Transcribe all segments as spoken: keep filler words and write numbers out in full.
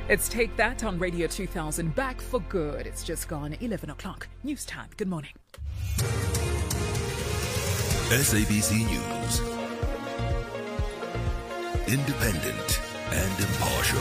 It's Take That on Radio two thousand, back for good. It's just gone eleven o'clock. News time. Good morning. S A B C News. Independent and impartial.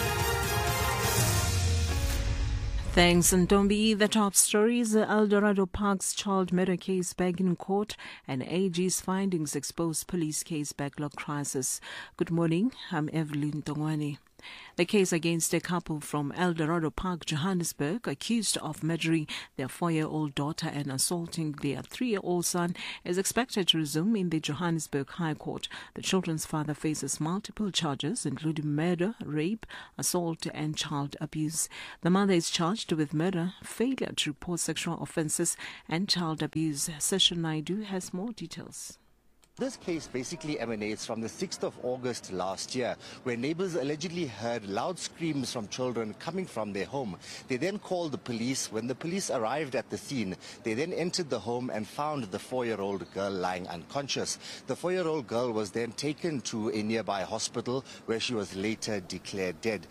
Thanks, and don't be the top stories. Eldorado Park's child murder case back in court, and A G's findings expose police case backlog crisis. Good morning, I'm Evelyn Tongwani. The case against a couple from Eldorado Park, Johannesburg, accused of murdering their four-year-old daughter and assaulting their three-year-old son, is expected to resume in the Johannesburg High Court. The children's father faces multiple charges, including murder, rape, assault, and child abuse. The mother is charged with murder, failure to report sexual offences, and child abuse. Session Naidu has more details. This case basically emanates from the sixth of August last year, where neighbors allegedly heard loud screams from children coming from their home. They then called the police. When the police arrived at the scene, they then entered the home and found the four-year-old girl lying unconscious. The four-year-old girl was then taken to a nearby hospital, where she was later declared dead.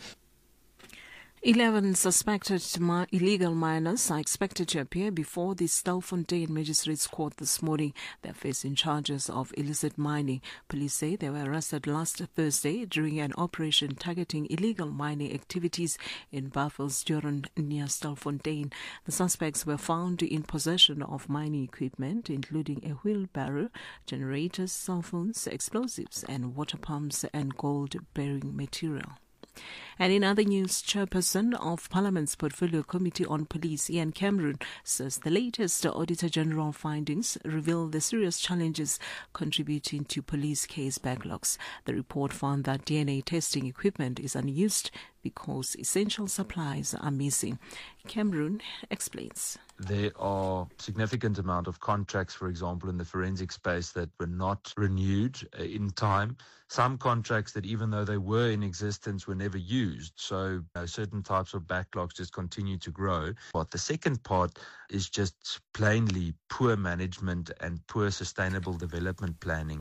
Eleven suspected mi- illegal miners are expected to appear before the Stilfontein Magistrates Court this morning. They are facing charges of illicit mining. Police say they were arrested last Thursday during an operation targeting illegal mining activities in Buffelsdorp near Stilfontein. The suspects were found in possession of mining equipment, including a wheelbarrow, generators, cell phones, explosives, and water pumps and gold-bearing material. And in other news, Chairperson of Parliament's Portfolio Committee on Police, Ian Cameron, says the latest Auditor General findings reveal the serious challenges contributing to police case backlogs. The report found that D N A testing equipment is unused because essential supplies are missing. Cameron explains. There are significant amount of contracts, for example, in the forensic space that were not renewed in time. Some contracts that, even though they were in existence, were never used. So you know, certain types of backlogs just continue to grow. But the second part is just plainly poor management and poor sustainable development planning.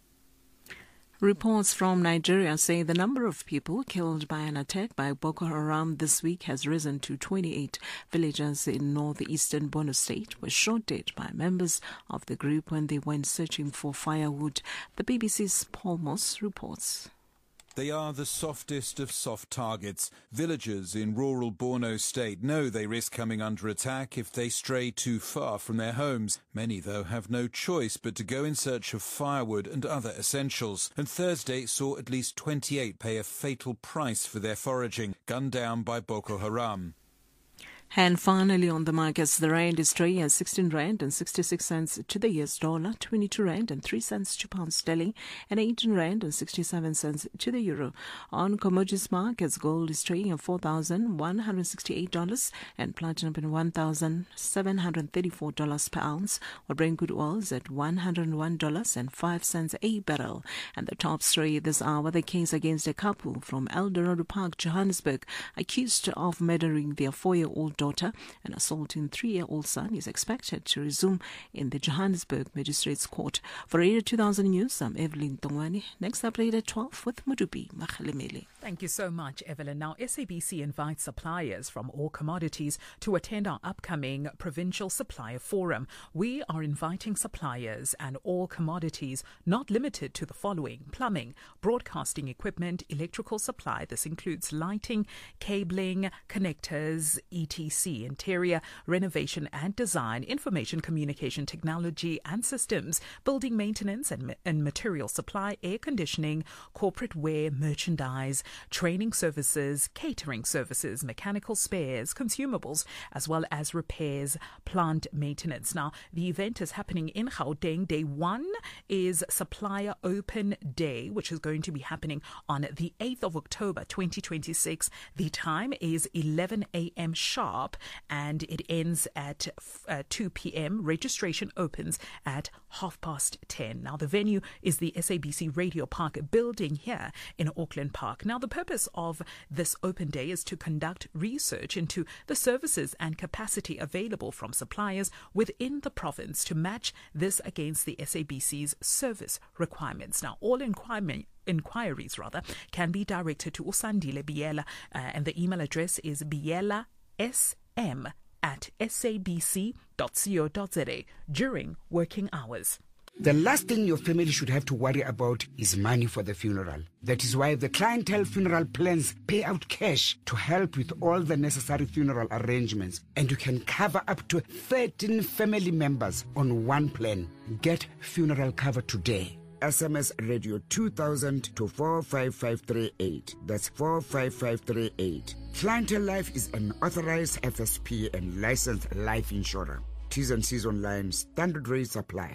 Reports from Nigeria say the number of people killed by an attack by Boko Haram this week has risen to twenty-eight. Villagers in northeastern Borno State were shot dead by members of the group when they went searching for firewood. The B B C's Paul Moss reports. They are the softest of soft targets. Villagers in rural Borno State know they risk coming under attack if they stray too far from their homes. Many, though, have no choice but to go in search of firewood and other essentials. And Thursday saw at least twenty-eight pay a fatal price for their foraging, gunned down by Boko Haram. And finally on the markets, the rand is trading at sixteen rand and sixty-six cents to the U S dollar, twenty-two rand and three cents to pound sterling, and eighteen rand and sixty-seven cents to the euro. On commodities markets, gold is trading at four thousand one hundred sixty-eight dollars and platinum at one thousand seven hundred thirty-four dollars per ounce, while Brent crude oil is at one hundred one dollars and five cents a barrel. And the top story this hour, the case against a couple from Eldorado Park, Johannesburg, accused of murdering their four-year-old daughter and assaulting three-year-old son, is expected to resume in the Johannesburg Magistrates Court. For Radio two thousand News, I'm Evelyn Tongwani. Next update at twelve with Mudubi Makhalemele. Thank you so much, Evelyn. Now, S A B C invites suppliers from all commodities to attend our upcoming Provincial Supplier Forum. We are inviting suppliers and all commodities, not limited to the following: plumbing, broadcasting equipment, electrical supply. This includes lighting, cabling, connectors, et cetera, interior, renovation and design, information communication technology and systems, building maintenance and, and material supply, air conditioning, corporate wear, merchandise, training services, catering services, mechanical spares, consumables, as well as repairs, plant maintenance. Now, the event is happening in Gauteng. Day one is Supplier Open Day, which is going to be happening on the eighth of October, twenty twenty-six. The time is eleven a.m. sharp sharp, and it ends at uh, two p.m. Registration opens at half past ten. Now, the venue is the S A B C Radio Park building here in Auckland Park. Now, the purpose of this open day is to conduct research into the services and capacity available from suppliers within the province to match this against the S A B C's service requirements. Now, all inquiry inquiries rather can be directed to Usandile Biela, uh, and the email address is biela s m at s a b c dot co dot z a during working hours. The last thing your family should have to worry about is money for the funeral. That is why the Clientele Funeral Plans pay out cash to help with all the necessary funeral arrangements, and you can cover up to thirteen family members on one plan. Get funeral cover today. S M S radio two thousand to four five five three eight. That's four five five three eight. Clientele Life is an authorized F S P and licensed life insurer. T's and C's online. Standard rates apply.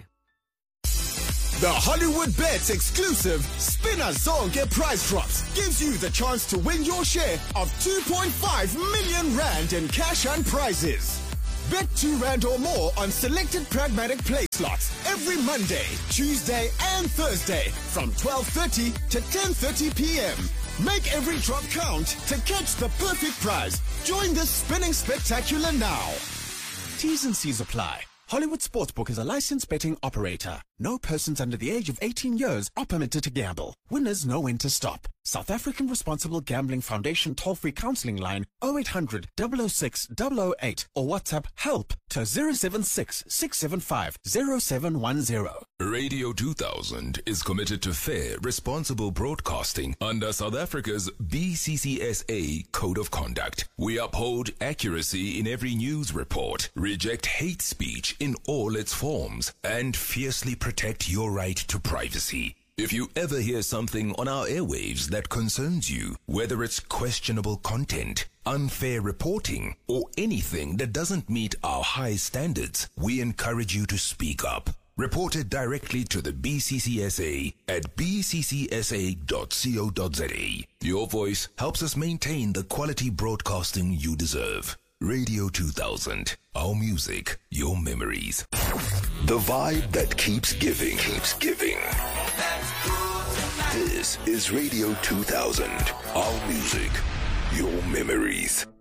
The Hollywood Bets exclusive Spinner Zonke prize drops gives you the chance to win your share of two point five million rand in cash and prizes. Bet two rand or more on selected pragmatic play slots every Monday, Tuesday and Thursday from twelve thirty to ten thirty p.m. Make every drop count to catch the perfect prize. Join the spinning spectacular now. T's and C's apply. Hollywood Sportsbook is a licensed betting operator. No persons under the age of eighteen years are permitted to gamble. Winners know when to stop. South African Responsible Gambling Foundation toll-free counseling line oh eight hundred, double oh six, double oh eight or WhatsApp help to zero seven six, six seven five, zero seven one zero. Radio two thousand is committed to fair, responsible broadcasting under South Africa's B C C S A Code of Conduct. We uphold accuracy in every news report, reject hate speech in all its forms, and fiercely protect your right to privacy. If you ever hear something on our airwaves that concerns you, whether it's questionable content, unfair reporting, or anything that doesn't meet our high standards, we encourage you to speak up. Report it directly to the B C C S A at b c c s a dot co dot z a. Your voice helps us maintain the quality broadcasting you deserve. Radio two thousand. Our music, your memories. The vibe that keeps giving. Keeps giving. This is Radio two thousand. Our music, your memories.